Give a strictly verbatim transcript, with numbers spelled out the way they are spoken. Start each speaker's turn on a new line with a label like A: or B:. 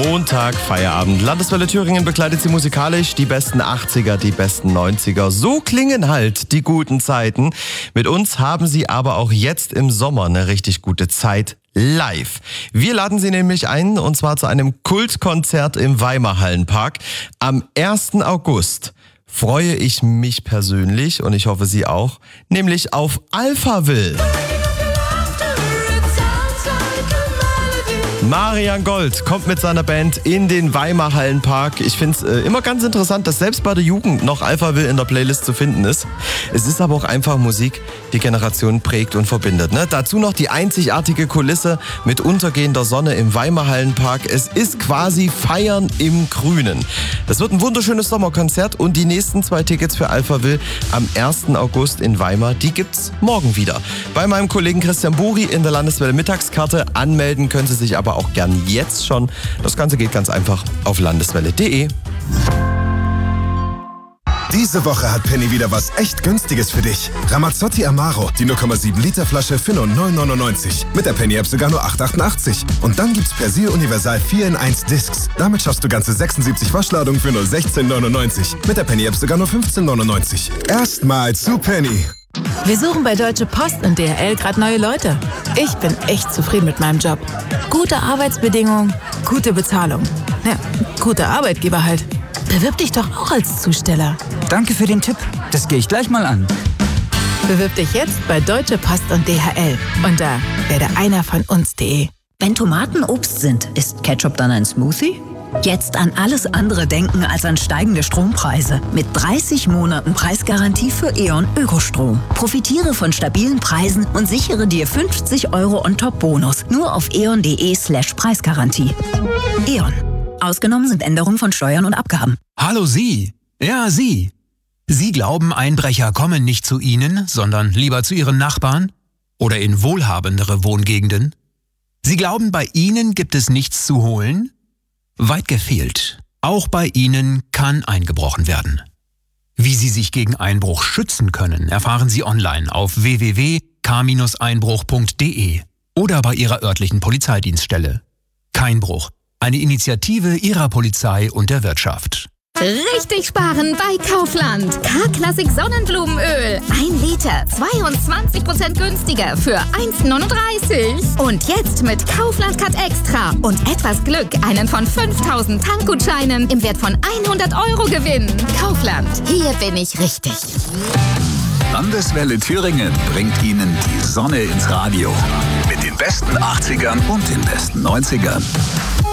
A: Montag, Feierabend. Landeswelle Thüringen begleitet Sie musikalisch. Die besten achtziger, die besten neunziger. So klingen halt die guten Zeiten. Mit uns haben Sie aber auch jetzt im Sommer eine richtig gute Zeit. Live. Wir laden Sie nämlich ein, und zwar zu einem Kultkonzert im Weimar-Hallenpark. Am ersten August freue ich mich persönlich, und ich hoffe Sie auch, nämlich auf Alphaville. Marian Gold kommt mit seiner Band in den Weimar-Hallenpark. Ich finde es äh, immer ganz interessant, dass selbst bei der Jugend noch Alphaville in der Playlist zu finden ist. Es ist aber auch einfach Musik, die Generationen prägt und verbindet. Ne? Dazu noch die einzigartige Kulisse mit untergehender Sonne im Weimar-Hallenpark. Es ist quasi Feiern im Grünen. Das wird ein wunderschönes Sommerkonzert, und die nächsten zwei Tickets für Alphaville am ersten August in Weimar, die gibt's morgen wieder. Bei meinem Kollegen Christian Buri in der Landeswelle Mittagskarte. Anmelden können Sie sich aber auch gern jetzt schon. Das Ganze geht ganz einfach auf landeswelle punkt de.
B: Diese Woche hat Penny wieder was echt Günstiges für dich. Ramazzotti Amaro, die null Komma sieben Liter Flasche für nur neun neunundneunzig. Mit der Penny-App sogar nur acht achtundachtzig. Und dann gibt's Persil Universal vier in eins Discs. Damit schaffst du ganze sechsundsiebzig Waschladungen für nur sechzehn neunundneunzig. Mit der Penny-App sogar nur fünfzehn neunundneunzig. Erstmal zu Penny.
C: Wir suchen bei Deutsche Post und D H L gerade neue Leute. Ich bin echt zufrieden mit meinem Job. Gute Arbeitsbedingungen, gute Bezahlung. Ja, gute Arbeitgeber halt. Bewirb dich doch auch als Zusteller.
D: Danke für den Tipp. Das gehe ich gleich mal an.
C: Bewirb dich jetzt bei Deutsche Post und D H L unter werde einer von uns punkt de.
E: Wenn Tomaten Obst sind, ist Ketchup dann ein Smoothie? Jetzt an alles andere denken als an steigende Strompreise. Mit dreißig Monaten Preisgarantie für E.ON Ökostrom. Profitiere von stabilen Preisen und sichere dir fünfzig Euro on top Bonus. Nur auf eon punkt de slash Preisgarantie. E.ON. Ausgenommen sind Änderungen von Steuern und Abgaben.
F: Hallo Sie. Ja, Sie. Sie glauben, Einbrecher kommen nicht zu Ihnen, sondern lieber zu Ihren Nachbarn? Oder in wohlhabendere Wohngegenden? Sie glauben, bei Ihnen gibt es nichts zu holen? Weit gefehlt. Auch bei Ihnen kann eingebrochen werden. Wie Sie sich gegen Einbruch schützen können, erfahren Sie online auf w w w punkt k einbruch punkt de oder bei Ihrer örtlichen Polizeidienststelle. Keinbruch. Eine Initiative Ihrer Polizei und der Wirtschaft.
G: Richtig sparen bei Kaufland. K-Klassik Sonnenblumenöl. Ein Liter, zweiundzwanzig Prozent günstiger für eins neununddreißig. Und jetzt mit Kaufland Cut Extra und etwas Glück einen von fünftausend Tankgutscheinen im Wert von hundert Euro gewinnen. Kaufland, hier bin ich richtig.
H: Landeswelle Thüringen bringt Ihnen die Sonne ins Radio. Mit den besten achtzigern und den besten neunzigern.